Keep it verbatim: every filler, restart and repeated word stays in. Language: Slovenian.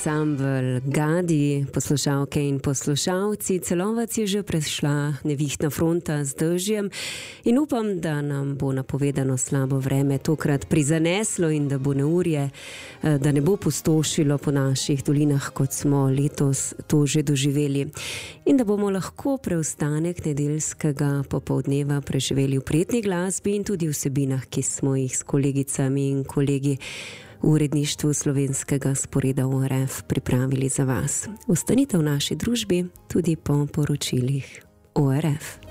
Ansambel Gadi, poslušalke in poslušalci, Celovac je že prešla nevihtna fronta z dežjem in upam, da nam bo napovedano slabo vreme tokrat prizaneslo in da bo neurje, da ne bo pustošilo po naših dolinah, kot smo letos to že doživeli. In da bomo lahko preostanek nedeljskega popoldneva preživeli v prijetni glasbi in tudi vsebinah, ki smo jih s kolegicami in kolegi v uredništvu slovenskega sporeda O R F pripravili za vas. Ostanite v naši družbi tudi po poročilih O R F.